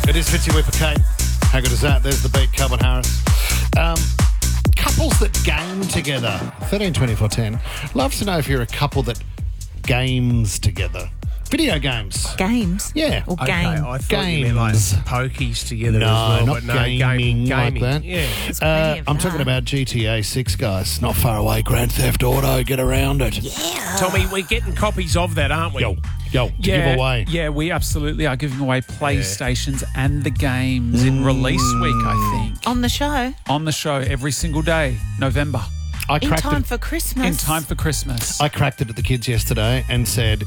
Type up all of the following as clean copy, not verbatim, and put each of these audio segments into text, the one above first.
It is Fitzy Whipper Kate. How good is that? There's the beat, Calvin Harris. Couples that game together. 13 24 10. Love to know if you're a couple that games together. Video games. Games? Yeah. Or Okay, game? I thought you meant like pokies together No, as well. not but no, gaming like that. Yeah. There's plenty of I'm that. talking about GTA 6, guys. Not far away. Grand Theft Auto. Get around it. Tommy, we're getting copies of that, aren't we? Yo, to give away. Yeah, we absolutely are giving away PlayStations and the games in release week, I think. On the show? On the show every single day, November, I In cracked time it. for Christmas? in time for Christmas. I cracked it at the kids yesterday and said,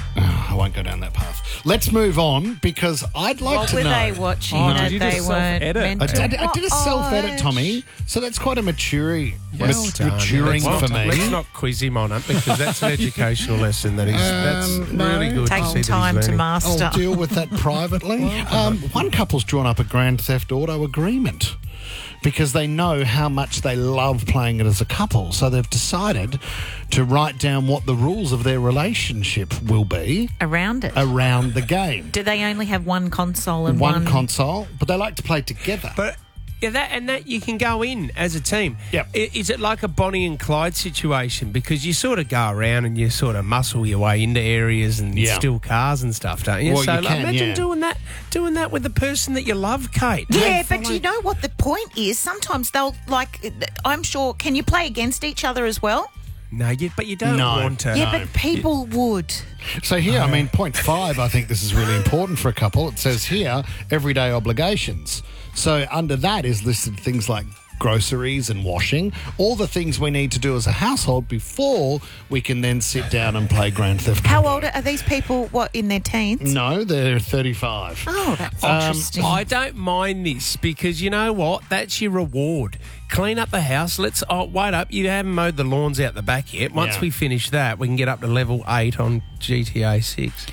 I won't go down that path. Let's move on because I'd like What to were know. they watching Oh, that did you they just weren't self-edit? meant I to did a self-edit, watch? Tommy. So that's quite a maturing Let's for me. Let's not quiz him on it because that's an educational lesson that that's really good to see Taking time that he's to learning. master. I'll deal with that privately. One couple's drawn up a Grand Theft Auto agreement because they know how much they love playing it as a couple. So they've decided to write down what the rules of their relationship will be Around it. around the game. Do they only have one console and One console, but they like to play together. But yeah, that you can go in as a team. Yep. Is it like a Bonnie and Clyde situation? Because you sort of go around and you sort of muscle your way into areas and Yeah. steal cars and stuff, don't you? Well, so you can, imagine yeah. doing that with the person that you love, Kate. Yeah, but you know what the point is? Sometimes they'll, I'm sure, can you play against each other as well? No, but you don't No. want to. Yeah, but people would. So here, I mean, point 5, I think this is really important for a couple. It says here, everyday obligations. So under that is listed things like groceries and washing, all the things we need to do as a household before we can then sit down and play Grand Theft Auto. How old are these people? What, in their teens? No, they're 35. Oh, that's interesting. I don't mind this because you know what? That's your reward. Clean up the house. Let's wait up. You haven't mowed the lawns out the back yet. Once Yeah. we finish that, we can get up to level 8 on GTA 6.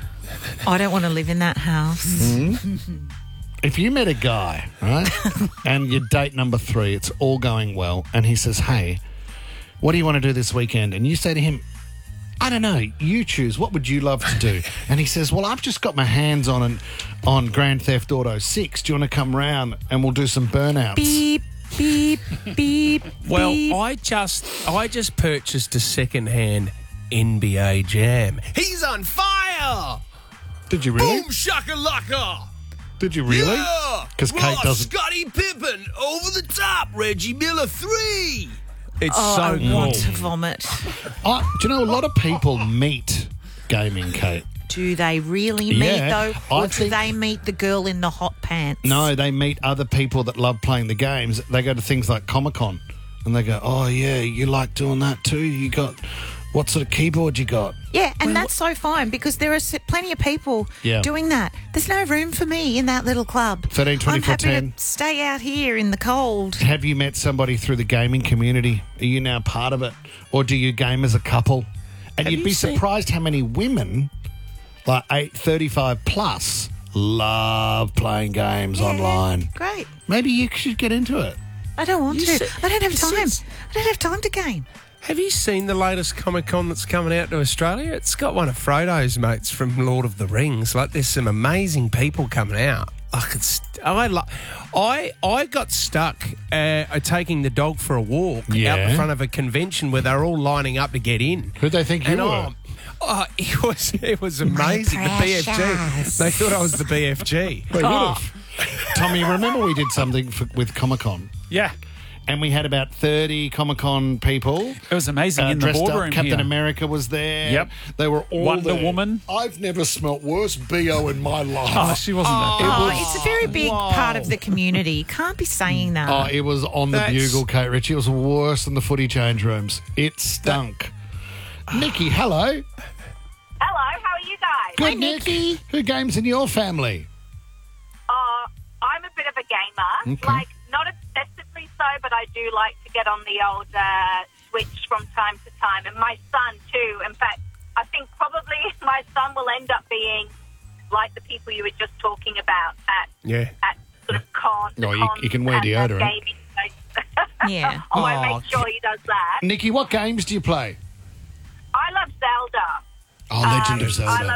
I don't want to live in that house. If you met a guy, right, and you're date number 3, it's all going well, and he says, hey, what do you want to do this weekend? And you say to him, I don't know, you choose. What would you love to do? And he says, well, I've just got my hands on Grand Theft Auto 6. Do you want to come round and we'll do some burnouts? Beep, beep, beep, Well, beep. I just purchased a second-hand NBA Jam. He's on fire! Did you really? Boom shakalaka! Did you really? Yeah! 'Cause Kate doesn't- Scottie Pippen over the top. Reggie Miller 3. It's Oh, so I cool. want to vomit. Do you know a lot of people meet gaming, Kate? Do they really meet, Yeah, though? I Or do think- they meet the girl in the hot pants? No, they meet other people that love playing the games. They go to things like Comic-Con and they go, oh, yeah, you like doing that too? You got, what sort of keyboard you got? Yeah, and that's so fine because there are plenty of people Yeah. doing that. There's no room for me in that little club. 13, 24, I'm happy 10. to stay out here in the cold. Have you met somebody through the gaming community? Are you now part of it? Or do you game as a couple? And Have you'd you be seen- surprised how many women, like 35 plus, love playing games online. Great. Maybe you should get into it. I don't want You to. said- I don't have you time. said- I don't have time to game. Have you seen the latest Comic-Con that's coming out to Australia? It's got one of Frodo's mates from Lord of the Rings. Like, there's some amazing people coming out. Like, I got stuck taking the dog for a walk out Yeah. in front of a convention where they're all lining up to get in. Who'd they think you And were? it was amazing. The BFG. They thought I was the BFG. They would have. Tommy, remember we did something with Comic-Con? Yeah, And we had about 30 Comic-Con people. it was amazing in the Dressed boardroom up. Captain here. America was there. Yep. They were all Wonder there. Woman. I've never smelt worse BO in my life. Oh, she wasn't that bad. Oh, it's a very big part of the community. You can't be saying that. Oh, it was on the That's- bugle, Kate Ritchie. It was worse than the footy change rooms. It stunk. Nikki, hello. Hello, how are you guys? Good, Nikki. Who games in your family? I'm a bit of a gamer. Okay. Like, not obsessively so, but I do like to get on the old Switch from time to time. And my son, too. In fact, I think probably my son will end up being like the people you were just talking about at sort of cons. Oh, you can wear and deodorant. gaming. Yeah. I make sure he does that. Nikki, what games do you play? I love Zelda. Oh, Legend of Zelda. I love